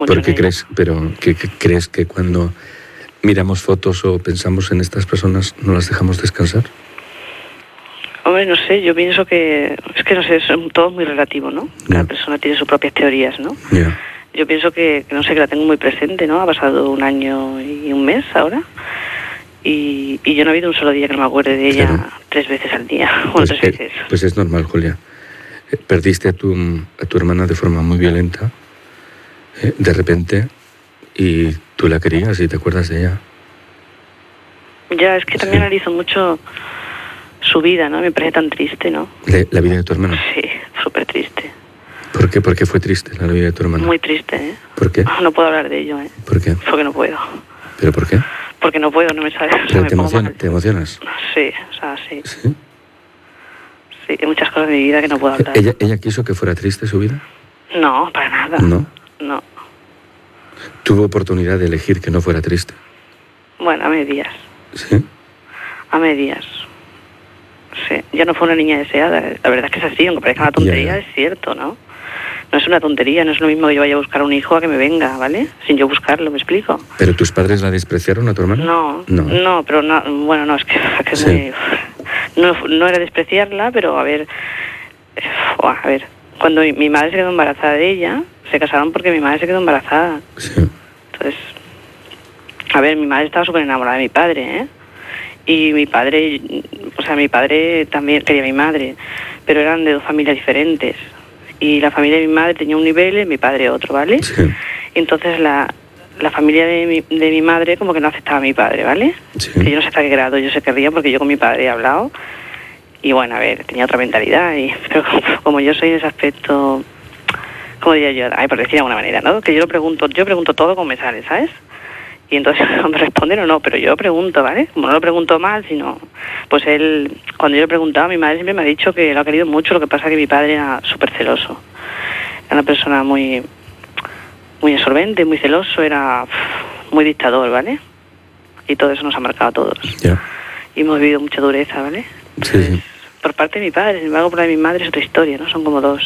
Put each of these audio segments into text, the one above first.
mucho en ella. ¿Qué crees que cuando miramos fotos o pensamos en estas personas no las dejamos descansar? Hombre, no sé, yo pienso que... Es que no sé, es todo muy relativo, ¿no? Cada persona tiene sus propias teorías, ¿no? Yeah. Yo pienso que no sé, que la tengo muy presente, ¿no? Ha pasado 1 año y 1 mes ahora. Y yo no ha habido un solo día que no me acuerde de ella. Claro. 3 veces al día. Bueno, 3 veces. Pues es normal, Julia. Perdiste a tu hermana de forma muy violenta, de repente, y tú la querías y te acuerdas de ella. Ya, es que también analizo mucho su vida, ¿no? Me parece tan triste, ¿no? ¿La vida de tu hermana? Sí, súper triste. ¿Por qué? ¿Por qué fue triste la vida de tu hermana? Muy triste, ¿eh? ¿Por qué? No puedo hablar de ello, ¿eh? ¿Por qué? Porque no puedo. ¿Pero por qué? Porque no puedo, no me sale. ¿Pero te emocionas? Sí, o sea, sí. ¿Sí? Sí, hay muchas cosas de mi vida que no puedo hablar. ¿Ella quiso que fuera triste su vida? No, para nada. ¿No? No. ¿Tuvo oportunidad de elegir que no fuera triste? Bueno, a medias. ¿Sí? A medias. Sí, ya no fue una niña deseada. La verdad es que es así, aunque parezca una tontería, es cierto, ¿no? No es una tontería, no es lo mismo que yo vaya a buscar un hijo a que me venga, ¿vale? Sin yo buscarlo, ¿me explico? ¿Pero tus padres la despreciaron a tu hermana? No, pero no, bueno, no, es que sí. Muy... No era despreciarla, pero a ver, cuando mi madre se quedó embarazada de ella, se casaron porque mi madre se quedó embarazada. Sí. Entonces, a ver, mi madre estaba súper enamorada de mi padre, ¿eh? Y mi padre también quería a mi madre, pero eran de 2 familias diferentes. Y la familia de mi madre tenía un nivel y mi padre otro, ¿vale? Sí. Entonces la familia de mi madre como que no aceptaba a mi padre, ¿vale? Sí. Que yo no sé hasta qué grado ellos se querrían, porque yo con mi padre he hablado. Y bueno, a ver, tenía otra mentalidad. Pero como yo soy en ese aspecto, ¿cómo diría yo? Por decir de alguna manera, ¿no? Que yo pregunto todo como me sale, ¿sabes? Y entonces me responden o no, pero yo pregunto, ¿vale? Como no lo pregunto mal, sino... Pues él, cuando yo le preguntaba, mi madre siempre me ha dicho que lo ha querido mucho, lo que pasa es que mi padre era súper celoso. Era una persona muy absorbente, muy celoso, era muy dictador, ¿vale? Y todo eso nos ha marcado a todos. Yeah. Y hemos vivido mucha dureza, ¿vale? Entonces, sí. Por parte de mi padre, sin embargo, por la de mi madre es otra historia, ¿no? Son como dos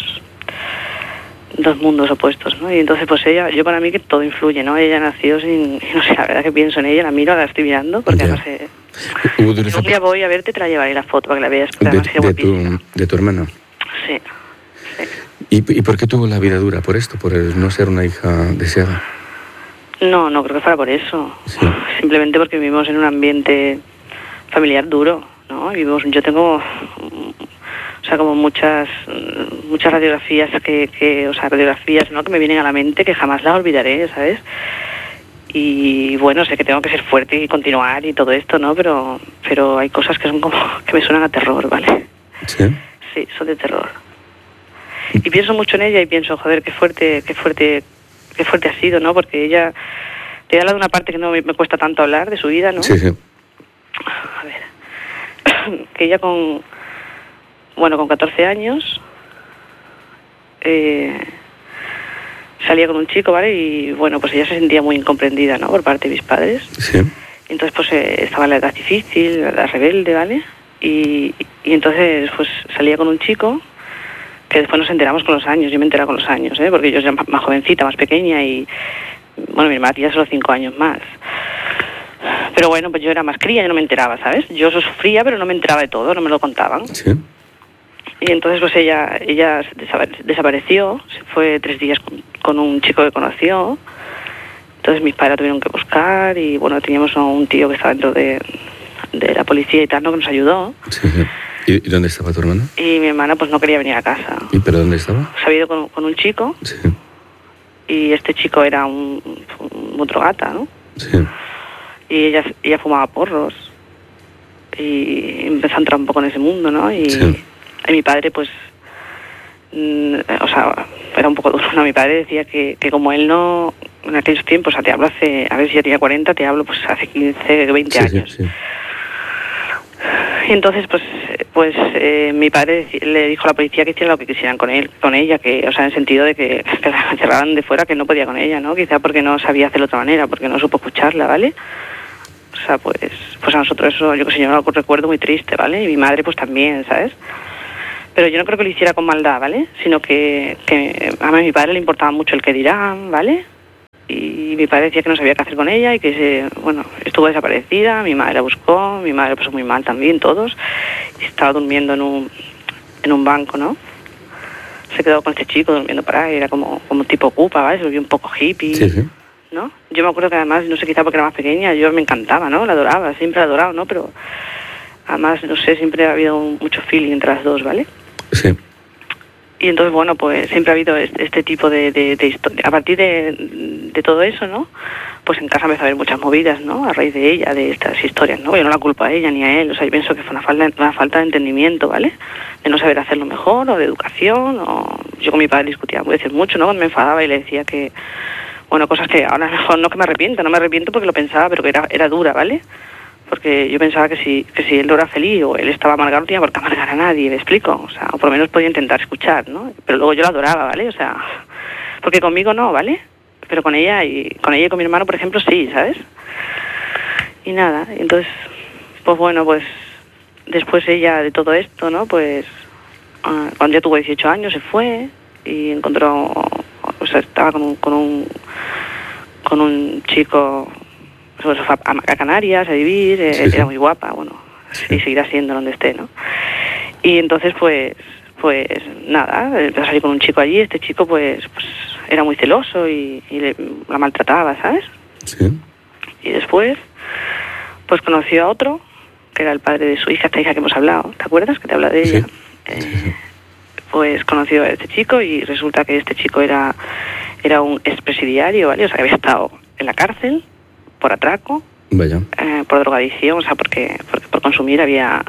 mundos opuestos, ¿no? Y entonces, pues ella, yo para mí que todo influye, ¿no? Ella nació sin... No sé, la verdad que pienso en ella, la miro, la estoy mirando, porque además... un día voy a verte, te la llevaré la foto para que la veas. ¿De tu hermana? Sí. ¿Y por qué tuvo la vida dura? ¿Por esto? ¿Por el no ser una hija deseada? No creo que fuera por eso. Sí. Simplemente porque vivimos en un ambiente familiar duro, ¿no? Yo tengo... O sea, como muchas radiografías radiografías, ¿no? Que me vienen a la mente que jamás las olvidaré, ¿sabes? Y bueno, sé que tengo que ser fuerte y continuar y todo esto, ¿no? Pero hay cosas que son como que me suenan a terror, ¿vale? ¿Sí? Sí, son de terror. Y pienso mucho en ella y pienso, joder, qué fuerte ha sido, ¿no? Porque ella te habla de una parte que no me cuesta tanto hablar de su vida, ¿no? Sí. A ver, que ella con 14 años salía con un chico, ¿vale? Y bueno, pues ella se sentía muy incomprendida, ¿no? Por parte de mis padres. Sí. Entonces, pues estaba en la edad difícil, la rebelde, ¿vale? Y entonces, pues salía con un chico que después nos enteramos con los años. Yo me enteré con los años, ¿eh? Porque yo era más jovencita, más pequeña y... Bueno, mi hermana tenía solo 5 años más. Pero bueno, pues yo era más cría, yo no me enteraba, ¿sabes? Yo sufría, pero no me enteraba de todo, no me lo contaban. Sí. Y entonces pues ella desapareció, se fue 3 días con un chico que conoció. Entonces mis padres la tuvieron que buscar y bueno, teníamos a un tío que estaba dentro de la policía y tal, ¿no? Que nos ayudó. Sí. ¿Y dónde estaba tu hermana? Y mi hermana pues no quería venir a casa. ¿Y pero dónde estaba? Se había ido con un chico. Sí. Y este chico era un drogata, ¿no? Sí. Y ella fumaba porros. Y empezó a entrar un poco en ese mundo, ¿no? Y mi padre, pues... era un poco duro, ¿no? Mi padre decía que como él no... En aquellos tiempos, te hablo hace... A ver si ya tenía 40, te hablo pues hace 15, 20 años. Sí. Y entonces, pues mi padre le dijo a la policía que hiciera lo que quisieran con ella, que, o sea, en el sentido de que la encerraran de fuera, que no podía con ella, ¿no? Quizá porque no sabía hacerlo de otra manera, porque no supo escucharla, ¿vale? O sea, pues a nosotros eso, yo que sé, yo lo recuerdo muy triste, ¿vale? Y mi madre, pues también, ¿sabes? Pero yo no creo que lo hiciera con maldad, ¿vale? Sino que a mi padre le importaba mucho el que dirán, ¿vale? y mi padre decía que no sabía qué hacer con ella y que estuvo desaparecida. Mi madre la buscó, mi madre lo pasó muy mal también, todos. Y estaba durmiendo en un banco, ¿no? Se quedó con este chico durmiendo por ahí, era como tipo ocupa, ¿vale? Se volvió un poco hippie, Sí. ¿no? Yo me acuerdo que además, no sé, quizá porque era más pequeña, yo me encantaba, ¿no? La adoraba, siempre la he adorado, ¿no? Pero además, no sé, siempre ha habido mucho feeling entre las dos, ¿vale? Sí. Y entonces, bueno, pues siempre ha habido este tipo de historia. A partir de todo eso, ¿no? Pues en casa empezó a haber muchas movidas, ¿no? A raíz de ella, de estas historias, ¿no? Yo no la culpo a ella ni a él, o sea, yo pienso que fue una falta de entendimiento, ¿vale? De no saber hacerlo mejor, o de educación, o... Yo con mi padre discutía veces mucho, ¿no? Cuando me enfadaba y le decía que... Bueno, cosas que ahora mejor no que me arrepiento porque lo pensaba, pero que era dura, ¿vale? Porque yo pensaba que si él no era feliz o él estaba amargado, no tenía por qué amargar a nadie, ¿me explico? O sea, o por lo menos podía intentar escuchar, ¿no? Pero luego yo la adoraba, ¿vale? O sea, porque conmigo no, ¿vale? Pero con ella y con mi hermano, por ejemplo, sí, ¿sabes? Y nada, entonces, pues bueno, pues después ella de todo esto, ¿no? Pues cuando ya tuvo 18 años se fue y encontró, o sea, estaba con un chico... Pues fue a Canarias a vivir, Sí. era muy guapa, bueno, Sí. y seguirá siendo donde esté, ¿no? Y entonces, pues nada, empezó a salir con un chico allí, este chico pues era muy celoso y la maltrataba, ¿sabes? Sí. Y después, pues conoció a otro, que era el padre de su hija, esta hija que hemos hablado, ¿te acuerdas que te habla de ella? Sí. Pues conoció a este chico y resulta que este chico era un expresidiario, ¿vale? O sea, que había estado en la cárcel por atraco, Vaya. por drogadicción, o sea, porque por consumir había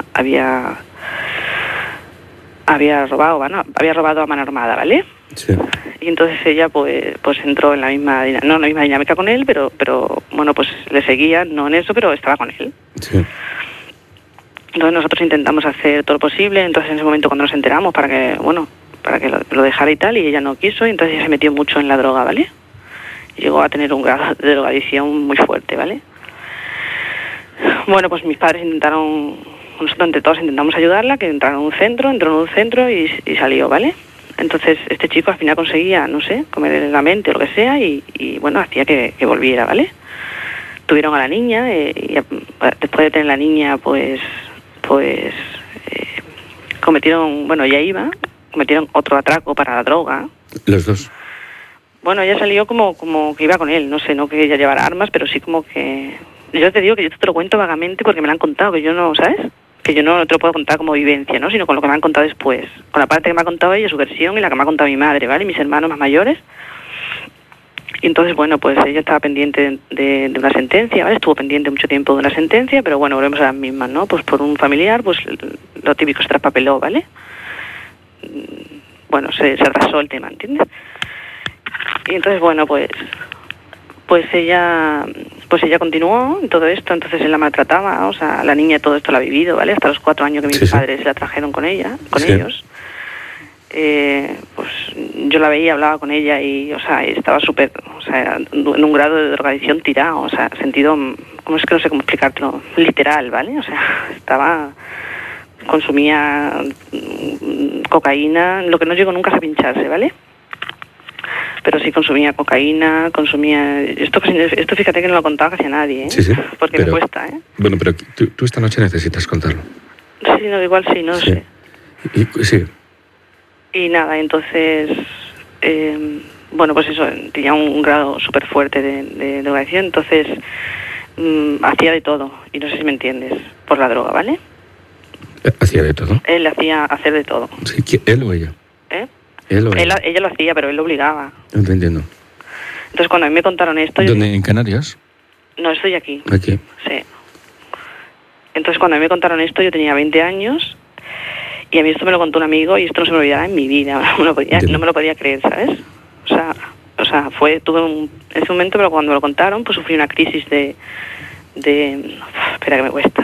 robado a mano armada, ¿vale? Sí. Y entonces ella pues entró en la misma dinámica con él, pero bueno, pues le seguía, no en eso, pero estaba con él. Sí. Entonces nosotros intentamos hacer todo lo posible, entonces en ese momento cuando nos enteramos para que lo dejara y tal, y ella no quiso, y entonces ella se metió mucho en la droga, ¿vale? Llegó a tener un grado de drogadicción muy fuerte, ¿vale? Bueno, pues mis padres nosotros entre todos intentamos ayudarla, que entró en un centro y salió, ¿vale? Entonces este chico al final conseguía, no sé, comer legalmente o lo que sea y bueno, hacía que volviera, ¿vale? Tuvieron a la niña y después de tener la niña, pues cometieron otro atraco para la droga. Los dos. Bueno, ella salió como que iba con él, no sé, no que ella llevara armas, pero sí como que... Yo te digo que yo te lo cuento vagamente porque me lo han contado, que yo no, ¿sabes? Que yo no te lo puedo contar como vivencia, ¿no? Sino con lo que me han contado después. Con la parte que me ha contado ella, su versión, y la que me ha contado mi madre, ¿vale? Y mis hermanos más mayores. Y entonces, bueno, pues ella estaba pendiente de una sentencia, ¿vale? Estuvo pendiente mucho tiempo de una sentencia, pero bueno, volvemos a las mismas, ¿no? Pues por un familiar, pues lo típico se traspapeló, ¿vale? Bueno, se atrasó el tema, ¿entiendes? Y entonces, bueno, pues ella continuó en todo esto, entonces él la maltrataba, o sea, la niña todo esto la ha vivido, ¿vale? Hasta los 4 años que mis padres la trajeron con ellos. Pues yo la veía, hablaba con ella y, o sea, estaba súper, o sea, en un grado de drogadicción tirado, o sea, sentido, como es que no sé cómo explicártelo, literal, ¿vale? O sea, consumía cocaína, lo que no llegó nunca es a pincharse, ¿vale? Pero sí consumía cocaína, Esto fíjate que no lo he contado casi a nadie, ¿eh? Sí, porque me cuesta, ¿eh? Bueno, pero tú esta noche necesitas contarlo. Sí, no, igual sí, no sé. Sí. Y nada, entonces, bueno, pues eso, tenía un grado súper fuerte de drogadicción, entonces hacía de todo, y no sé si me entiendes, por la droga, ¿vale? ¿Hacía de todo? Él hacía hacer de todo. Sí, ¿él o ella? ¿Eh? ¿Él o ella? Ella lo hacía, pero él lo obligaba. No te entiendo. Entonces cuando a mí me contaron esto... ¿Dónde? ¿En Canarias? No, estoy aquí. Aquí. Sí. Entonces cuando a mí me contaron esto yo tenía 20 años y a mí esto me lo contó un amigo y esto no se me olvidará en mi vida. No me lo podía creer, ¿sabes? O sea, en ese momento, pero cuando me lo contaron, pues sufrí una crisis de espera que me cuesta.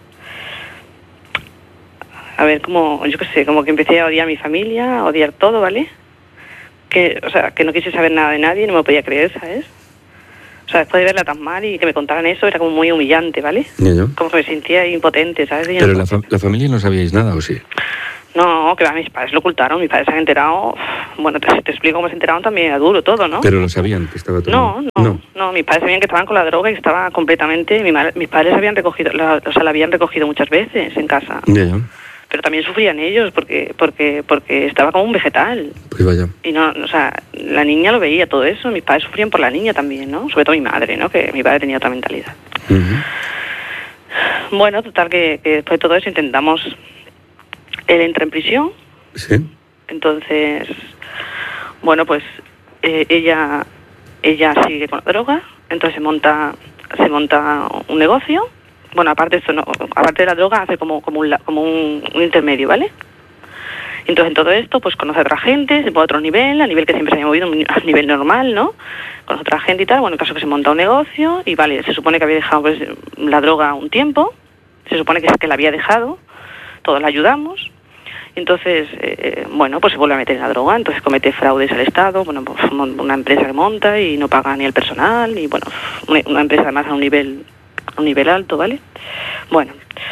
A ver, yo qué sé, como que empecé a odiar a mi familia, a odiar todo, ¿vale? Que no quise saber nada de nadie, no me lo podía creer, ¿sabes? O sea, después de verla tan mal y que me contaran eso, era como muy humillante, ¿vale? ¿Y yo? Como que me sentía impotente, ¿sabes? Pero la familia no sabíais nada, ¿o sí? No, que mis padres lo ocultaron, mis padres se han enterado. Bueno, te explico cómo se enteraron también, era duro todo, ¿no? Pero lo sabían que estaba todo. No, mis padres sabían que estaban con la droga y que estaba completamente. Mis padres habían recogido, la habían recogido muchas veces en casa. Ya. Pero también sufrían ellos porque estaba como un vegetal. Pues vaya. Y no, o sea, la niña lo veía todo eso, mis padres sufrían por la niña también, ¿no? Sobre todo mi madre, ¿no? Que mi padre tenía otra mentalidad. Bueno, total que después de todo eso intentamos. Él entra en prisión. Sí. Entonces, bueno, pues ella sigue con la droga. Entonces se monta un negocio. Bueno, aparte de la droga hace como un intermedio, ¿vale? Entonces en todo esto pues conoce a otra gente, se pone a otro nivel, a nivel que siempre se había movido, a nivel normal, ¿no? Conoce a otra gente y tal. Bueno, el caso que se monta un negocio y vale, se supone que había dejado pues la droga un tiempo. Se supone que la había dejado. Todos la ayudamos. Entonces, bueno, pues se vuelve a meter en la droga, entonces comete fraudes al Estado, bueno, pues una empresa que monta y no paga ni el personal, y bueno, una empresa además a un nivel alto, ¿vale? Bueno,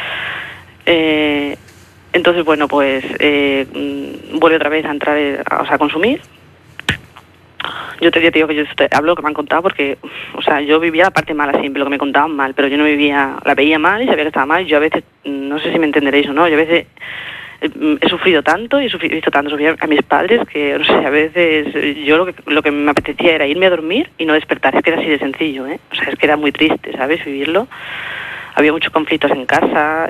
entonces, bueno, pues vuelve otra vez a entrar, a consumir. Yo te digo que yo hablo lo que me han contado porque, o sea, yo vivía la parte mala siempre, lo que me contaban mal, pero yo no vivía, la veía mal y sabía que estaba mal. Yo a veces, no sé si me entenderéis o no, yo a veces he sufrido tanto y he visto tanto sufrir a mis padres que, no sé, a veces yo lo que me apetecía era irme a dormir y no despertar. Es que era así de sencillo, ¿eh? O sea, es que era muy triste, ¿sabes? Vivirlo. Había muchos conflictos en casa.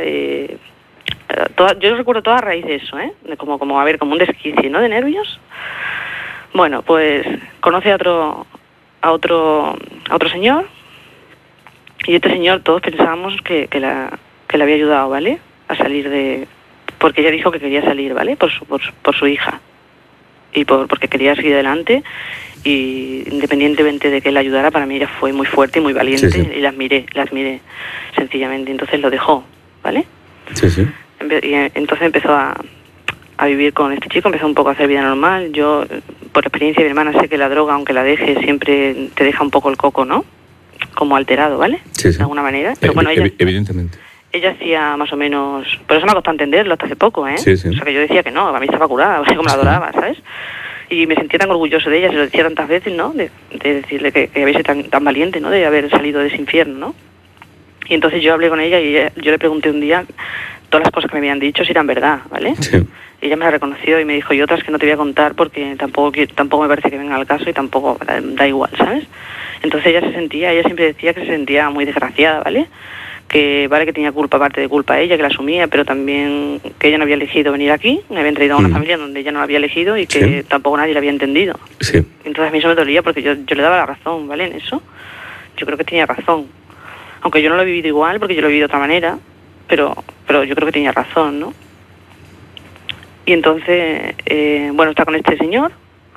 Yo recuerdo todo a raíz de eso, ¿eh? Como un desquicio, ¿no? De nervios. Bueno, pues conoce a otro señor y este señor todos pensábamos que le había ayudado, ¿vale? A salir porque ella dijo que quería salir, ¿vale? Por su hija y porque quería seguir adelante, y independientemente de que él la ayudara, para mí ella fue muy fuerte y muy valiente. Sí. Y la admiré sencillamente. Entonces lo dejó, ¿vale? Sí. Y entonces empezó a vivir con este chico, empezó un poco a hacer vida normal. Yo, por experiencia de mi hermana, sé que la droga, aunque la dejes, siempre te deja un poco el coco, ¿no? Como alterado, ¿vale? Sí. De alguna manera. Pero bueno, evidentemente. Ella hacía más o menos... Pero eso me ha costado entenderlo hasta hace poco, ¿eh? Sí. O sea, que yo decía que no, a mí estaba curada, como la adoraba, ¿sabes? Y me sentía tan orgulloso de ella, se lo decía tantas veces, ¿no? De decirle que había sido tan valiente, ¿no? De haber salido de ese infierno, ¿no? Y entonces yo hablé con ella y yo le pregunté un día todas las cosas que me habían dicho si eran verdad, ¿vale? Sí. Y ella me la reconoció y me dijo, y otras que no te voy a contar porque tampoco me parece que venga al caso y tampoco da igual, ¿sabes? Entonces ella siempre decía que se sentía muy desgraciada, ¿vale? Que vale que tenía culpa, parte de culpa ella, que la asumía, pero también que ella no había elegido venir aquí, me habían traído a una familia donde ella no la había elegido y que tampoco nadie la había entendido. Sí. Entonces a mí eso me dolía porque yo le daba la razón, ¿vale? En eso. Yo creo que tenía razón. Aunque yo no lo he vivido igual porque yo lo he vivido de otra manera, pero yo creo que tenía razón, ¿no? Y entonces, bueno, está con este señor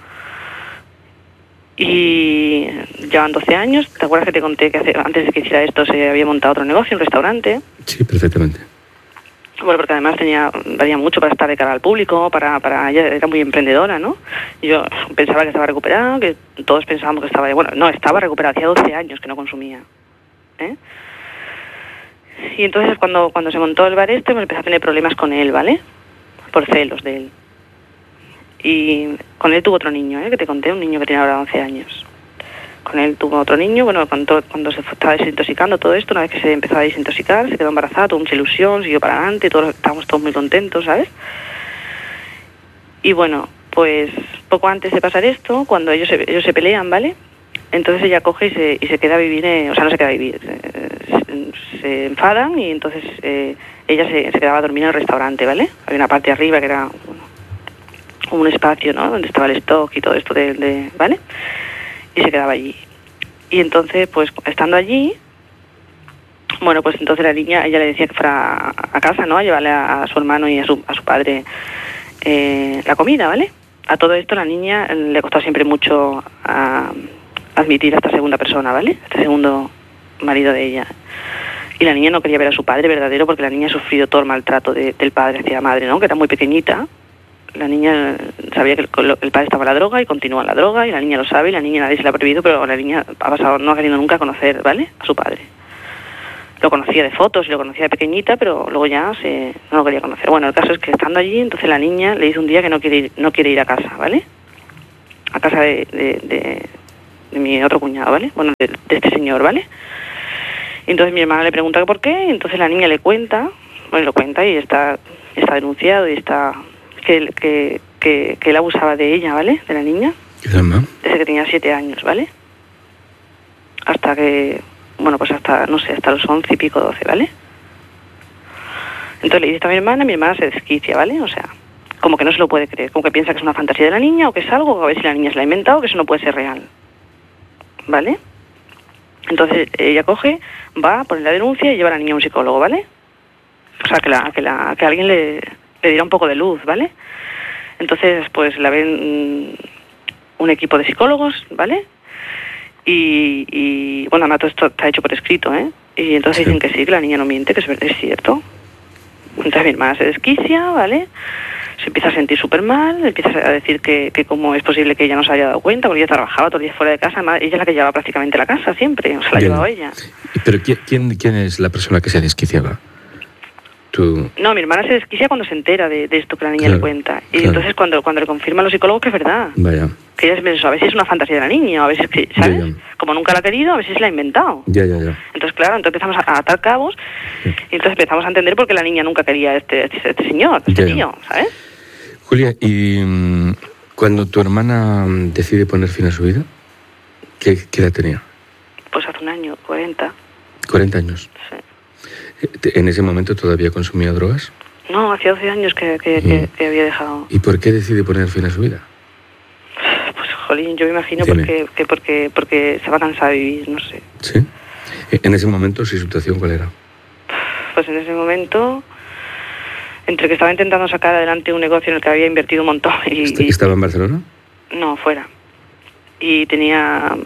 y llevan 12 años. ¿Te acuerdas que te conté que antes de que hiciera esto se había montado otro negocio, un restaurante? Sí, perfectamente. Bueno, porque además valía mucho para estar de cara al público, para ella era muy emprendedora, ¿no? Yo pensaba que estaba recuperado, que todos pensábamos que estaba... Bueno, no, estaba recuperado, hacía 12 años que no consumía, ¿eh? Y entonces cuando se montó el bar pues empecé a tener problemas con él, ¿vale? Por celos de él. Y con él tuvo otro niño, que te conté, un niño que tiene ahora 11 años. Con él tuvo otro niño, bueno, cuando se estaba desintoxicando todo esto, una vez que se empezó a desintoxicar, se quedó embarazada, tuvo mucha ilusión, siguió para adelante, estábamos todos muy contentos, ¿sabes? Y bueno, pues poco antes de pasar esto, cuando ellos se pelean, ¿vale? Entonces ella coge y se queda a vivir, o sea, no se queda a vivir, se enfadan y entonces ella se quedaba a dormir en el restaurante, ¿vale? Había una parte arriba que era un espacio, ¿no? Donde estaba el stock y todo esto ¿vale? Y se quedaba allí. Y entonces, pues, estando allí, bueno, pues entonces la niña, ella le decía que fuera a casa, ¿no? A llevarle a su hermano y a su padre la comida, ¿vale? A todo esto la niña le costó siempre mucho admitir a esta segunda persona, ¿vale? Este segundo marido de ella. Y la niña no quería ver a su padre verdadero porque la niña ha sufrido todo el maltrato del padre hacia la madre, ¿no? Que era muy pequeñita. La niña sabía que el padre estaba en la droga y continúa en la droga, y la niña lo sabe, y la niña nadie se la ha prohibido, pero la niña ha pasado, no ha querido nunca conocer, ¿vale? A su padre. lo conocía de fotos y lo conocía de pequeñita, pero luego ya no lo quería conocer. Bueno, el caso es que estando allí, entonces la niña le dice un día que no quiere ir a casa, ¿vale? A casa de mi otro cuñado, ¿vale? Bueno, de este señor, ¿vale? Y entonces mi hermana le pregunta que por qué, y entonces la niña le cuenta, bueno, lo cuenta y está denunciado y está que él abusaba de ella, ¿vale? De la niña. Desde que tenía 7 años, ¿vale? Hasta que, bueno, pues hasta los 11 y pico, 12, ¿vale? Entonces le dice esto a mi hermana se desquicia, ¿vale? O sea, como que no se lo puede creer, como que piensa que es una fantasía de la niña o que es algo, o a ver si la niña se la ha inventado, que eso no puede ser real, ¿vale? Entonces ella coge, va, pone la denuncia y lleva a la niña a un psicólogo, ¿vale? O sea, que alguien le diera un poco de luz, ¿vale? Entonces, pues la ven un equipo de psicólogos, ¿vale? Y bueno, además todo esto está hecho por escrito, ¿eh? Y entonces dicen que sí, que la niña no miente, que es cierto. Entonces mi hermana se desquicia, ¿vale? Se empieza a sentir súper mal, empieza a decir que cómo es posible que ella no se haya dado cuenta, porque ella trabajaba todo el día fuera de casa, además, ella es la que llevaba prácticamente la casa siempre, o sea, la ha llevado ella. ¿Pero quién es la persona que se desquiciaba? ¿Tú? No, mi hermana se desquicia cuando se entera de esto que la niña le cuenta. Y entonces cuando le confirman los psicólogos que es verdad. Vaya. Que ella se pensó, a ver si es una fantasía de la niña, a ver si es que, ¿sabes? Ya. Como nunca la ha querido, a ver si se la ha inventado. Ya. Entonces, claro, empezamos a atar cabos y entonces empezamos a entender por qué la niña nunca quería a este señor, tío, ¿sabes? Julia, ¿y cuando tu hermana decide poner fin a su vida, qué edad tenía? Pues hace un año, 40. ¿40 años? Sí. ¿En ese momento todavía consumía drogas? No, hacía 12 años que había dejado. ¿Y por qué decide poner fin a su vida? Pues, jolín, yo me imagino porque estaba cansada de vivir, no sé. ¿Sí? ¿En ese momento su situación cuál era? Pues en ese momento, entre que estaba intentando sacar adelante un negocio en el que había invertido un montón y ¿Estaba en Barcelona? No, fuera. Y tenía...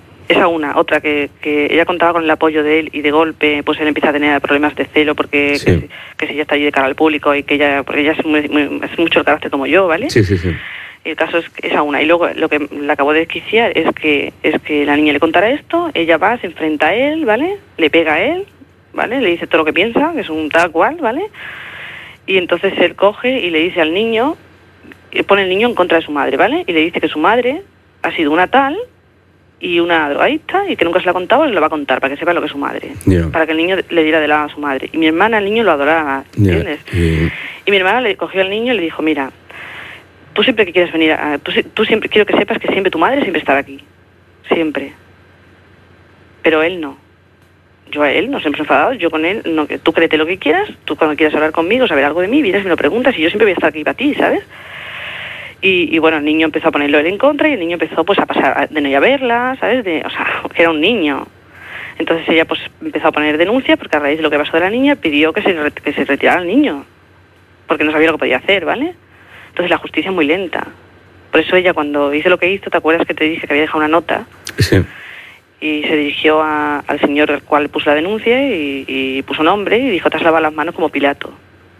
otra que ella contaba con el apoyo de él y de golpe pues él empieza a tener problemas de celo porque que si ella está allí de cara al público y porque ella es mucho el carácter como yo, ¿vale? Sí. Y el caso es esa una. Y luego lo que le acabó de desquiciar es que la niña le contara esto, ella va, se enfrenta a él, ¿vale? Le pega a él, ¿vale? Le dice todo lo que piensa, que es un tal cual, ¿vale? Y entonces él coge y le dice al niño, y pone el niño en contra de su madre, ¿vale? Y le dice que su madre ha sido una tal y una drogadicta y que nunca se la ha contado y le va a contar para que sepa lo que es su madre, para que el niño le diera de lado a su madre. Y mi hermana al niño lo adoraba, ¿entiendes? Y mi hermana le cogió al niño y le dijo, mira, tú siempre que quieres venir, tú siempre quiero que sepas que siempre tu madre siempre estará aquí, siempre. Pero él no. Yo a él nos hemos enfadado, yo con él, no, tú créete lo que quieras, tú cuando quieras hablar conmigo, saber algo de mí, vienes y me lo preguntas y yo siempre voy a estar aquí para ti, ¿sabes? Y bueno, el niño empezó a ponerlo él en contra y el niño empezó pues a pasar de no ir a verla, ¿sabes? O sea, que era un niño. Entonces ella pues empezó a poner denuncia porque a raíz de lo que pasó de la niña pidió que se retirara el niño, porque no sabía lo que podía hacer, ¿vale? Entonces la justicia es muy lenta. Por eso ella cuando hizo lo que hizo, ¿te acuerdas que te dije que había dejado una nota? Sí. Y se dirigió al señor al cual puso la denuncia y puso nombre y dijo, te has lavado las manos como Pilato.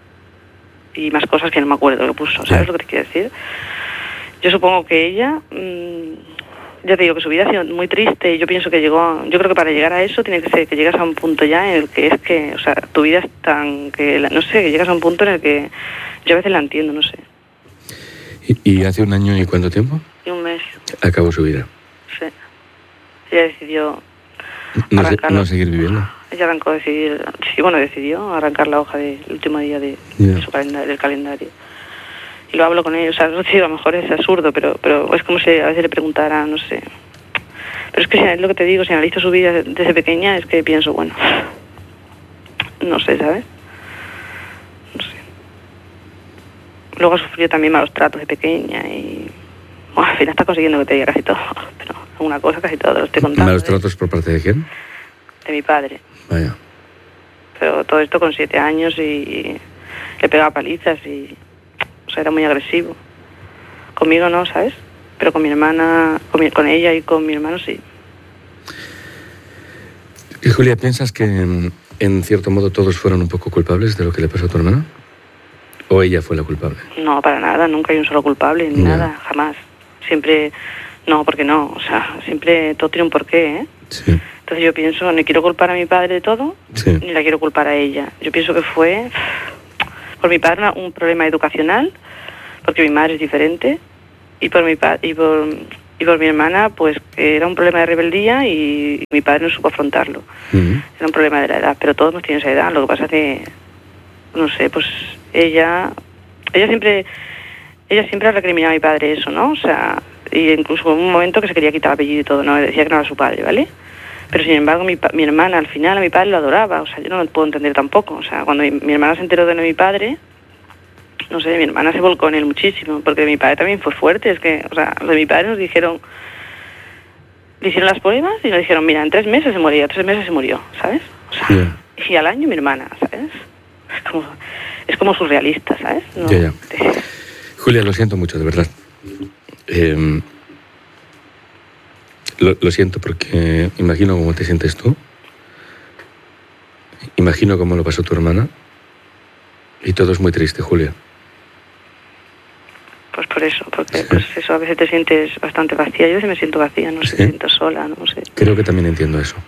Y más cosas que no me acuerdo lo que puso, ¿sabes lo que te quiero decir? Yo supongo que ella, ya te digo que su vida ha sido muy triste y yo pienso que yo creo que para llegar a eso tiene que ser que llegas a un punto ya en el que es que, o sea, tu vida es tan, no sé, que llegas a un punto en el que yo a veces la entiendo, no sé. ¿Y hace un año y cuánto tiempo? Y un mes. Acabó su vida. Sí. Ella decidió no seguir viviendo. Ella decidió arrancar la hoja del último día de su calendario, del calendario. Y lo hablo con ella, o sea, a lo mejor es absurdo, pero es como si a veces le preguntara, no sé. Pero es que es lo que te digo, si analizo su vida desde pequeña, es que pienso, bueno, no sé, ¿sabes? No sé. Luego ha sufrido también malos tratos de pequeña y... Bueno, al final está consiguiendo que te diga casi todo, pero alguna cosa casi todo lo estoy contando. ¿Malos tratos por parte de quién? De mi padre. Vaya. Pero todo esto con 7 años y le pegaba palizas y... O sea, era muy agresivo. Conmigo no, ¿sabes? Pero con mi hermana, con ella y con mi hermano sí. ¿Y Julia, piensas que en cierto modo todos fueron un poco culpables de lo que le pasó a tu hermana? ¿O ella fue la culpable? No, para nada, nunca hay un solo culpable, ni nada, jamás. Siempre, no, porque no, o sea, siempre todo tiene un porqué, ¿eh? Sí. Entonces yo pienso, no quiero culpar a mi padre de todo, Sí. ni la quiero culpar a ella. Yo pienso que fue por mi padre un problema educacional, porque mi madre es diferente, y por mi hermana, pues que era un problema de rebeldía y mi padre no supo afrontarlo. Era un problema de la edad, pero todos hemos tenido esa edad. Lo que pasa es que, no sé, pues ella siempre recriminaba a mi padre eso, ¿no? O sea, y incluso en un momento que se quería quitar el apellido y todo, ¿no? Decía que no era su padre, ¿vale? Pero sin embargo mi hermana al final a mi padre lo adoraba, o sea, yo no lo puedo entender tampoco. O sea, cuando mi hermana se enteró de mi padre, no sé, mi hermana se volcó en él muchísimo, porque mi padre también fue fuerte. Es que, o sea, lo de mi padre nos dijeron, le hicieron las pruebas y nos dijeron, mira, en 3 meses se moría, 3 meses se murió, ¿sabes? O sea, Yeah. y al año mi hermana, ¿sabes? Es como surrealista, ¿sabes? No, Ya. Julia, lo siento mucho, de verdad. Lo siento porque imagino cómo te sientes tú. Imagino cómo lo pasó tu hermana. Y todo es muy triste, Julia. Pues por eso, porque pues eso, a veces te sientes bastante vacía. Yo a veces me siento vacía, no sé, me siento sola, no sé. Creo que también entiendo eso.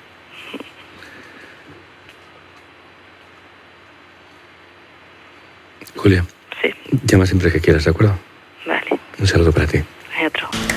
Julia. Sí. Llama siempre que quieras, ¿de acuerdo? Vale. Un saludo para ti. Hay otro.